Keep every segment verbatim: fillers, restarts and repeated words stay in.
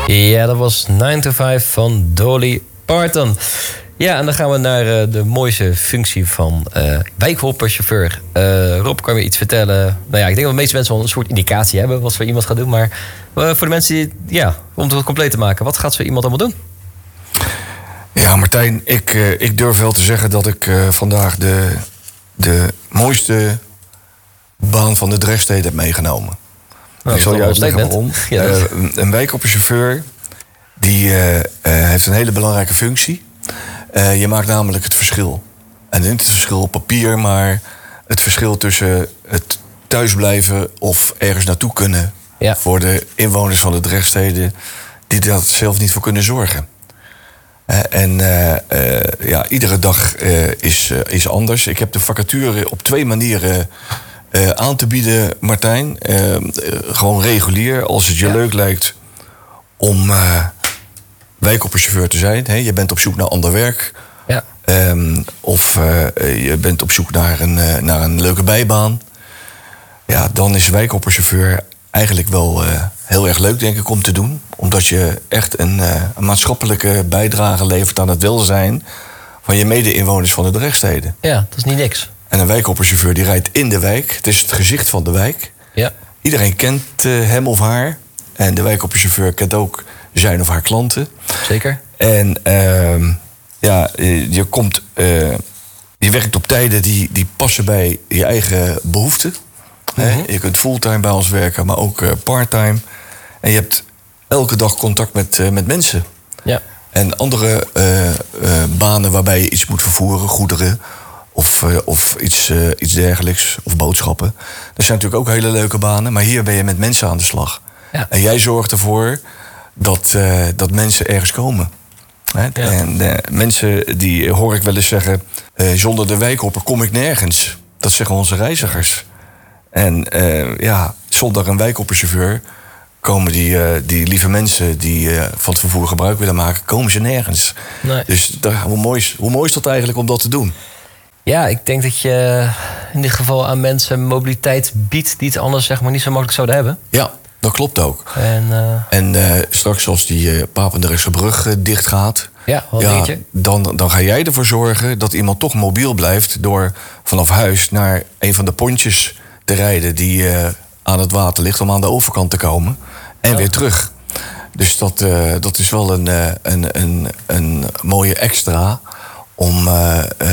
Ja, dat was nine to five van Dolly Parton. Ja, en dan gaan we naar uh, de mooiste functie van uh, wijkhopperchauffeur. Uh, Rob, kan je iets vertellen? Nou ja, ik denk dat de meeste mensen wel een soort indicatie hebben wat voor iemand gaat doen. Maar uh, voor de mensen die, ja, om het compleet te maken, wat gaat zo iemand allemaal doen? Ja, Martijn, ik, uh, ik durf wel te zeggen dat ik uh, vandaag de, de mooiste baan van de Drechtstede heb meegenomen. Nou, ik zal je uitleggen waarom. Ja. Uh, een wijkhopperchauffeur die uh, uh, heeft een hele belangrijke functie. Uh, je maakt namelijk het verschil. En niet het verschil op papier, maar het verschil tussen het thuisblijven of ergens naartoe kunnen. Ja. Voor de inwoners van de Drechtstede die dat zelf niet voor kunnen zorgen. Uh, en uh, uh, ja, iedere dag uh, is, uh, is anders. Ik heb de vacature op twee manieren uh, aan te bieden, Martijn. Uh, uh, gewoon regulier, als het je ja. leuk lijkt om uh, wijkhopperchauffeur te zijn. He, je bent op zoek naar ander werk. Ja. Um, of uh, je bent op zoek naar een, uh, naar een leuke bijbaan. Ja, dan is wijkhopperchauffeur eigenlijk wel uh, heel erg leuk, denk ik, om te doen. Omdat je echt een, uh, een maatschappelijke bijdrage levert aan het welzijn van je mede-inwoners van de Drechtstede. Ja, dat is niet niks. En een wijkhopperchauffeur die rijdt in de wijk. Het is het gezicht van de wijk. Ja. Iedereen kent uh, hem of haar. En de wijkhopperchauffeur kent ook zijn of haar klanten. Zeker. En uh, ja, je komt, uh, je werkt op tijden die, die passen bij je eigen behoeften. Mm-hmm. Je kunt fulltime bij ons werken, maar ook uh, parttime. En je hebt elke dag contact met, uh, met mensen. Ja. En andere uh, uh, banen waarbij je iets moet vervoeren, goederen of, uh, of iets, uh, iets dergelijks, of boodschappen. Dat zijn natuurlijk ook hele leuke banen, maar hier ben je met mensen aan de slag. Ja. En jij zorgt ervoor dat, uh, dat mensen ergens komen. Hè? Ja. En uh, mensen die hoor ik wel eens zeggen, uh, zonder de wijkhopper kom ik nergens. Dat zeggen onze reizigers. En uh, ja, zonder een wijkhopperchauffeur komen die, uh, die lieve mensen die uh, van het vervoer gebruik willen maken, komen ze nergens. Nee. Dus daar, hoe, mooi is, hoe mooi is dat eigenlijk om dat te doen? Ja, ik denk dat je in dit geval aan mensen mobiliteit biedt die het anders zeg maar niet zo makkelijk zouden hebben. Ja, dat klopt ook. En, uh... en uh, straks als die uh, Papendrechtse brug uh, dicht gaat, ja, wat ja, denk je? Dan, dan ga jij ervoor zorgen dat iemand toch mobiel blijft door vanaf huis naar een van de pontjes te rijden die uh, aan het water ligt om aan de overkant te komen. En ja. weer terug. Dus dat, uh, dat is wel een, uh, een, een, een mooie extra om uh, uh,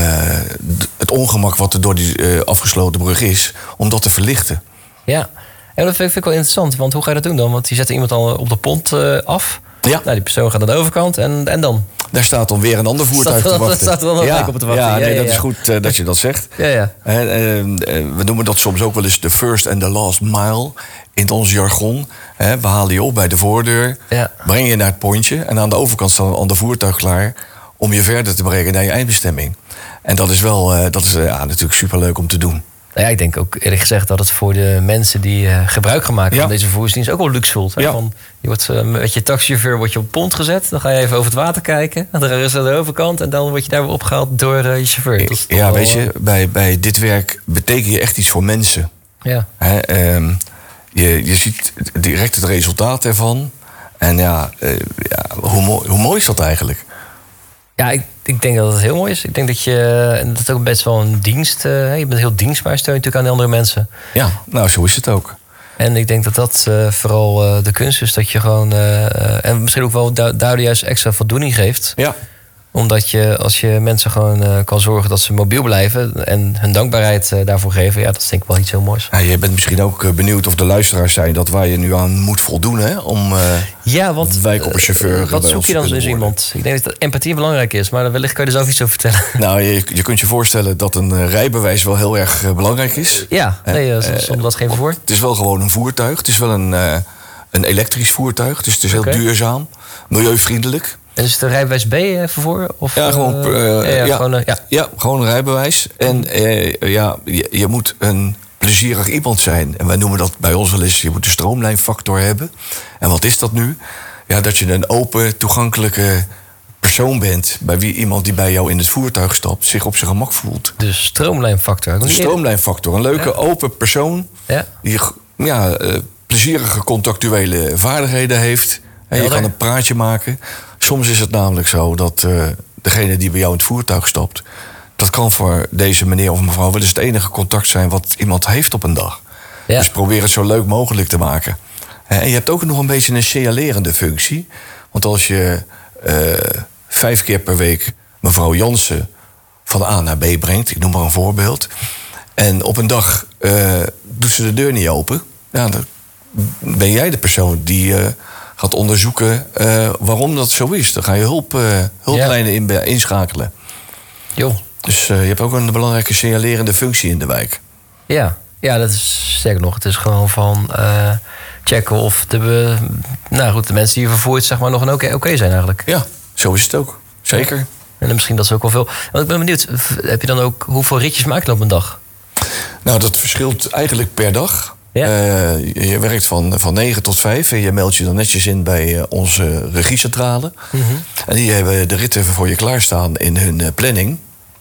het ongemak wat er door die uh, afgesloten brug is, om dat te verlichten. Ja, en dat vind ik wel interessant. Want hoe ga je dat doen dan? Want die zetten iemand al op de pont uh, af. Ja. Nou, die persoon gaat naar de overkant en, en dan? Daar staat dan weer een ander voertuig te wachten. Daar staat er dan een ja. op te wachten. Ja, nee, ja, ja, dat ja. is goed uh, dat je dat zegt. Ja, ja. En, uh, uh, we noemen dat soms ook wel eens de first and the last mile in ons jargon. He, we halen je op bij de voordeur, ja. brengen je naar het pontje en aan de overkant staat een ander voertuig klaar om je verder te brengen naar je eindbestemming. En dat is wel, uh, dat is uh, ja, natuurlijk superleuk om te doen. Nou ja, ik denk ook eerlijk gezegd dat het voor de mensen die uh, gebruik gaan maken ja. van deze vervoersdienst ook wel luxe voelt. Hè? Ja. Van, je wordt uh, met je taxichauffeur wordt je op pont gezet, dan ga je even over het water kijken. Dan is er aan de overkant en dan word je daar weer opgehaald door uh, je chauffeur. Dat ja, weet je, bij, bij dit werk betekent je echt iets voor mensen. Ja. Hè, um, je, je ziet direct het resultaat ervan. En ja, uh, ja hoe, mooi, hoe mooi is dat eigenlijk? Ja, ik, ik denk dat het heel mooi is. Ik denk dat je, en dat is ook best wel een dienst. Uh, je bent heel dienstbaar, steun natuurlijk aan de andere mensen. Ja, nou zo is het ook. En ik denk dat dat uh, vooral uh, de kunst is. Dat je gewoon, uh, en misschien ook wel du- daardoor juist extra voldoening geeft. Ja. Omdat je, als je mensen gewoon uh, kan zorgen dat ze mobiel blijven en hun dankbaarheid uh, daarvoor geven, ja, dat is denk ik wel iets heel moois. Ja, je bent misschien ook uh, benieuwd of de luisteraars zijn dat waar je nu aan moet voldoen, hè? Om uh, ja, want wijkhopperchauffeur. Uh, wat zoek je dan dus iemand? Ik denk dat empathie belangrijk is, maar wellicht kan je er zelf iets over vertellen. Nou, je, je kunt je voorstellen dat een uh, rijbewijs wel heel erg uh, belangrijk is. Ja, nee, uh, zonder dat geen vervoer. Het is wel gewoon een voertuig. Het is wel een, uh, een elektrisch voertuig, dus het is heel okay. duurzaam, milieuvriendelijk. En is het een rijbewijs B-vervoer? Of, ja, gewoon, uh, ja, ja, ja, gewoon, uh, ja. ja, gewoon een rijbewijs. En uh, ja, je, je moet een plezierig iemand zijn. En wij noemen dat bij ons wel eens, je moet een stroomlijnfactor hebben. En wat is dat nu? Ja, dat je een open, toegankelijke persoon bent, bij wie iemand die bij jou in het voertuig stapt zich op zijn gemak voelt. De stroomlijnfactor. De stroomlijnfactor. Een leuke, ja. open persoon ja. die ja, uh, plezierige contactuele vaardigheden heeft. En je kan een praatje maken. Soms is het namelijk zo dat uh, degene die bij jou in het voertuig stapt... dat kan voor deze meneer of mevrouw wel eens het enige contact zijn... wat iemand heeft op een dag. Ja. Dus probeer het zo leuk mogelijk te maken. En je hebt ook nog een beetje een signalerende functie. Want als je uh, vijf keer per week mevrouw Jansen van A naar B brengt... ik noem maar een voorbeeld... en op een dag uh, doet ze de deur niet open... Ja, dan ben jij de persoon die uh, gaat onderzoeken uh, waarom dat zo is. Dan ga je hulp, uh, hulplijnen ja. in, inschakelen. Jo. Dus uh, je hebt ook een belangrijke signalerende functie in de wijk. Ja, ja, dat is sterker nog. Het is gewoon van uh, checken of de, nou goed, de mensen die je vervoert zeg maar, nog een oké okay zijn eigenlijk. Ja, zo is het ook. Zeker. Ja. En misschien dat is ook wel veel. Want ik ben benieuwd, heb je dan ook hoeveel ritjes maak je op een dag? Nou, dat verschilt eigenlijk per dag. Ja. Uh, je werkt van, van negen tot vijf en je meldt je dan netjes in bij uh, onze regiecentrale. Mm-hmm. En die hebben de ritten voor je klaarstaan in hun uh, planning.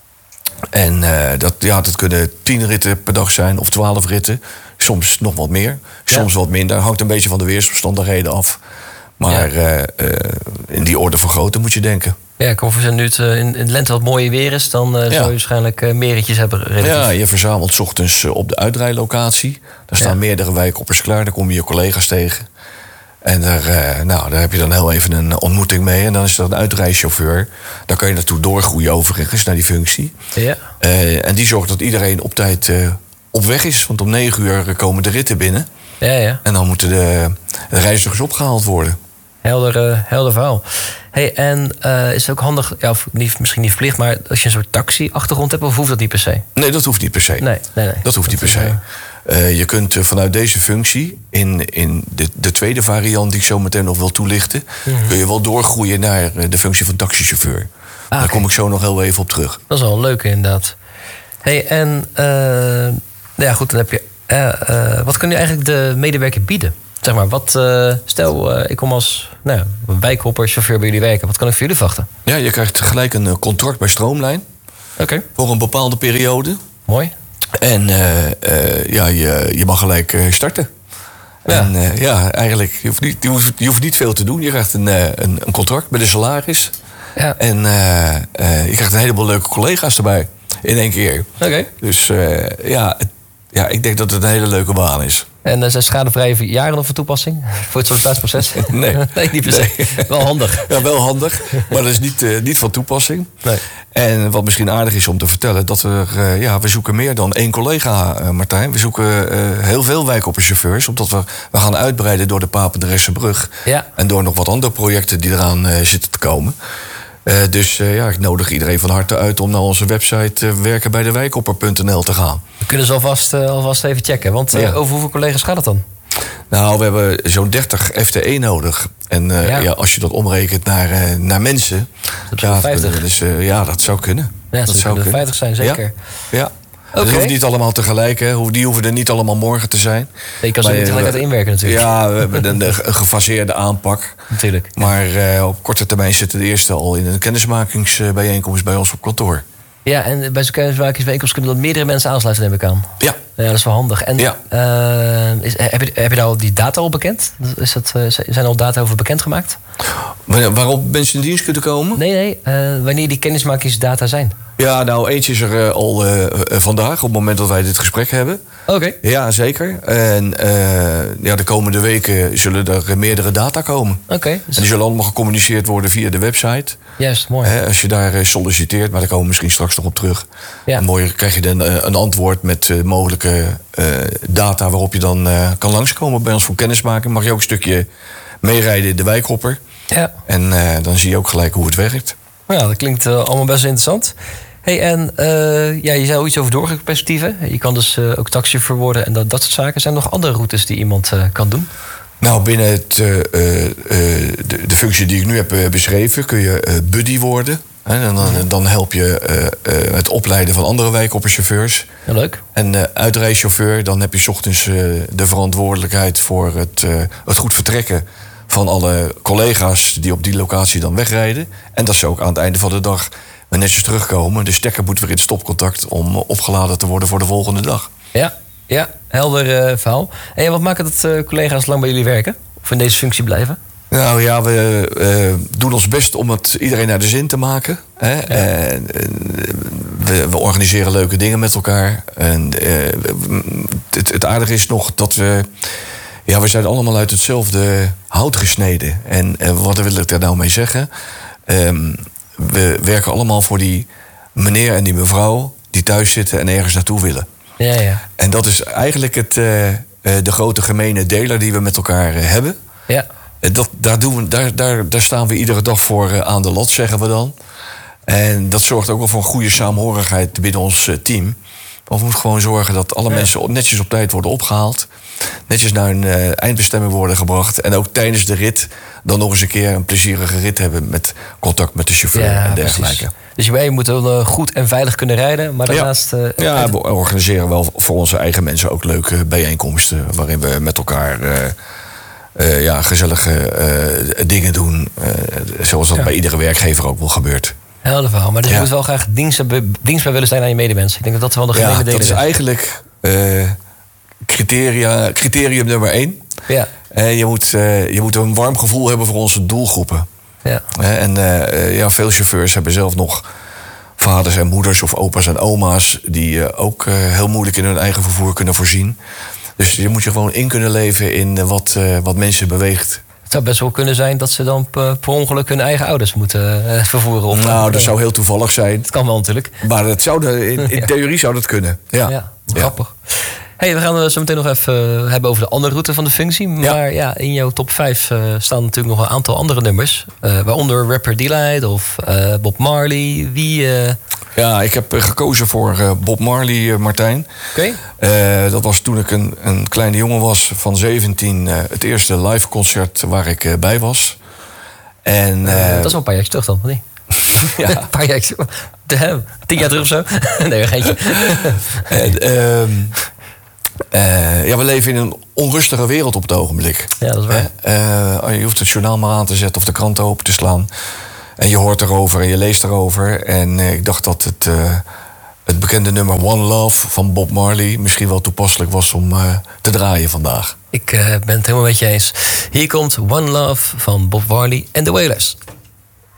En uh, dat, ja, dat kunnen tien ritten per dag zijn of twaalf ritten. Soms nog wat meer, soms ja. wat minder. Hangt een beetje van de weersomstandigheden af. Maar ja. uh, uh, in die orde van grootte moet je denken. Ja, ik hoop nu het uh, in, in lente wat mooier weer is... dan uh, ja. zou je waarschijnlijk uh, meer ritjes hebben. Relatief. Ja, je verzamelt 's ochtends uh, op de uitrijlocatie. Daar staan ja. meerdere wijkoppers klaar. Daar kom je je collega's tegen. En daar, uh, nou, daar heb je dan heel even een ontmoeting mee. En dan is er een uitrijchauffeur. Daar kan je naartoe doorgroeien overigens, naar die functie. Ja. Uh, en die zorgt dat iedereen op tijd uh, op weg is. Want om negen uur komen de ritten binnen. Ja, ja. En dan moeten de, de reizigers opgehaald worden. Helder, uh, helder verhaal. Hey, en uh, is het ook handig, ja, of niet, misschien niet verplicht... maar als je een soort taxi-achtergrond hebt, of hoeft dat niet per se? Nee, dat hoeft niet per se. Nee, nee, nee. Dat hoeft niet per se. Uh, je kunt uh, vanuit deze functie, in, in de, de tweede variant... die ik zo meteen nog wil toelichten... Mm-hmm. kun je wel doorgroeien naar uh, de functie van taxichauffeur. Ah, Daar okay. kom ik zo nog heel even op terug. Dat is wel een leuke, inderdaad. Hey, en uh, ja, goed, dan heb je... Uh, uh, wat kun je eigenlijk de medewerker bieden? Zeg maar, wat, uh, stel, uh, ik kom als nou, wijkhopper, chauffeur bij jullie werken. Wat kan ik voor jullie verwachten? Ja, je krijgt gelijk een contract bij Stroomlijn. Oké. Okay. Voor een bepaalde periode. Mooi. En uh, uh, ja, je, je mag gelijk uh, starten. Ja. En uh, ja, eigenlijk, je hoeft, niet, je, hoeft, je hoeft niet veel te doen. Je krijgt een, uh, een, een contract met een salaris. Ja. En uh, uh, je krijgt een heleboel leuke collega's erbij. In één keer. Oké. Okay. Dus uh, ja, het, ja, ik denk dat het een hele leuke baan is. En uh, zijn schadevrije jaren nog van toepassing? Voor het sollicitatieproces? Nee. Nee, niet per se. Nee. Wel handig. Ja, wel handig. Maar dat is niet, uh, niet van toepassing. Nee. En wat misschien aardig is om te vertellen... dat we, uh, ja, we zoeken meer dan één collega, uh, Martijn. We zoeken uh, heel veel wijkopperchauffeurs. Omdat we, we gaan uitbreiden door de Papendrechtse-brug. Ja. En door nog wat andere projecten die eraan uh, zitten te komen. Uh, dus uh, ja, ik nodig iedereen van harte uit om naar onze website uh, werken bij de wijkopper punt n l te gaan. We kunnen ze alvast, uh, alvast even checken. Want uh, ja. over hoeveel collega's gaat het dan? Nou, we hebben zo'n dertig F T E nodig. En uh, ja. Ja, als je dat omrekent naar, uh, naar mensen... Dat ja, vijftig. Dus, uh, ja, dat zou kunnen. Ja, dat, dat zou kunnen vijftig zijn, zeker. Ja. ja. Okay. Dat hoeft niet allemaal tegelijk, hè. Die hoeven er niet allemaal morgen te zijn. Nee, je kan ze niet tegelijk inwerken natuurlijk. Ja, we hebben een, een gefaseerde aanpak. Natuurlijk. Maar uh, op korte termijn zitten de eerste al in een kennismakingsbijeenkomst bij ons op kantoor. Ja, en bij zo'n kennismakingsbijeenkomst kunnen dan meerdere mensen aansluiten, neem ik aan. Ja. Ja, dat is wel handig. En ja. uh, is, heb, je, heb je daar al die data al bekend? Is dat, uh, zijn er al data over bekendgemaakt? Waarop mensen in dienst kunnen komen? Nee, nee. Uh, wanneer die kennismakingsdata zijn. Ja, nou, eentje is er uh, al uh, vandaag, op het moment dat wij dit gesprek hebben. Oké. Okay. Ja, zeker. En uh, ja, de komende weken zullen er meerdere data komen. Oké. Okay, dus... En die zullen allemaal gecommuniceerd worden via de website. Juist, mooi. He, als je daar solliciteert, maar daar komen we misschien straks nog op terug. Ja. En mooi krijg je dan uh, een antwoord met uh, mogelijke uh, data waarop je dan uh, kan langskomen bij ons voor kennismaking. Mag je ook een stukje meerijden in de wijkhopper. Ja. En uh, dan zie je ook gelijk hoe het werkt. Ja, dat klinkt uh, allemaal best interessant. Hey, en uh, ja, je zei iets over doorgangsperspectieven. Je kan dus uh, ook taxichauffeur worden en dat, dat soort zaken. Zijn er nog andere routes die iemand uh, kan doen? Nou, binnen het, uh, uh, de, de functie die ik nu heb uh, beschreven... kun je uh, buddy worden. Hè? En dan, dan help je uh, uh, het opleiden van andere wijkopperchauffeurs. Ja, leuk. En uh, uitrijchauffeur, dan heb je 's ochtends uh, de verantwoordelijkheid... voor het, uh, het goed vertrekken van alle collega's die op die locatie dan wegrijden. En dat ze ook aan het einde van de dag netjes terugkomen. De stekker moet weer in stopcontact om opgeladen te worden voor de volgende dag. Ja, ja, helder uh, verhaal. En wat maakt het dat uh, collega's lang bij jullie werken? Of in deze functie blijven? Nou ja, we uh, doen ons best om het iedereen naar de zin te maken. Hè? Ja. En, uh, we, we organiseren leuke dingen met elkaar. En uh, het, het aardige is nog dat we... Ja, we zijn allemaal uit hetzelfde hout gesneden. En uh, wat wil ik daar nou mee zeggen? Um, we werken allemaal voor die meneer en die mevrouw... die thuis zitten en ergens naartoe willen. Ja, ja. En dat is eigenlijk het, uh, uh, de grote gemene deler die we met elkaar uh, hebben. Ja. Dat, daar, doen we, daar, daar, daar staan we iedere dag voor uh, aan de lat, zeggen we dan. En dat zorgt ook wel voor een goede saamhorigheid binnen ons uh, team. Want we moeten gewoon zorgen dat alle ja. mensen netjes op tijd worden opgehaald. Netjes naar een uh, eindbestemming worden gebracht. En ook tijdens de rit dan nog eens een keer een plezierige rit hebben... met contact met de chauffeur ja, en dergelijke. Precies. Dus wij moeten uh, goed en veilig kunnen rijden. Maar daarnaast... Uh, ja, we organiseren wel voor onze eigen mensen ook leuke bijeenkomsten... waarin we met elkaar... Uh, Uh, ja, gezellige uh, dingen doen. Uh, zoals dat ja. bij iedere werkgever ook wel gebeurt. Helder verhaal. Maar dus ja. je moet wel graag dienst, dienstbaar willen zijn aan je medemensen. Ik denk dat dat wel de gemene ja, delen dat is eigenlijk uh, criteria, criterium nummer één. Ja. Uh, je, moet, uh, je moet een warm gevoel hebben voor onze doelgroepen. Ja. Uh, en uh, ja, veel chauffeurs hebben zelf nog vaders en moeders... of opa's en oma's... die uh, ook uh, heel moeilijk in hun eigen vervoer kunnen voorzien... Dus je moet je gewoon in kunnen leven in wat, uh, wat mensen beweegt. Het zou best wel kunnen zijn dat ze dan per ongeluk hun eigen ouders moeten uh, vervoeren. Of nou, dat zou heel toevallig zijn. Dat kan wel natuurlijk. Maar dat zou de, in, in theorie zou dat kunnen. Ja, ja grappig. Ja. Hey, we gaan het zo meteen nog even hebben over de andere route van de functie. Maar ja, ja in jouw top vijf uh, staan natuurlijk nog een aantal andere nummers. Uh, waaronder Rapper Delight of uh, Bob Marley. Wie... Uh... Ja, ik heb gekozen voor uh, Bob Marley, uh, Martijn. Oké. Okay. Uh, dat was toen ik een, een kleine jongen was van zeventien. Uh, het eerste live concert waar ik uh, bij was. En, uh, uh, dat is wel een paar jaar terug dan, of niet? Ja, een paar jaar terug. Tien jaar terug of zo? Nee, geintje. En, uh, uh, ja, we leven in een onrustige wereld op het ogenblik. Ja, dat is waar. Uh, je hoeft het journaal maar aan te zetten of de krant open te slaan. En je hoort erover en je leest erover. En uh, ik dacht dat het, uh, het bekende nummer One Love van Bob Marley... misschien wel toepasselijk was om uh, te draaien vandaag. Ik uh, ben het helemaal met je eens. Hier komt One Love van Bob Marley en The Wailers.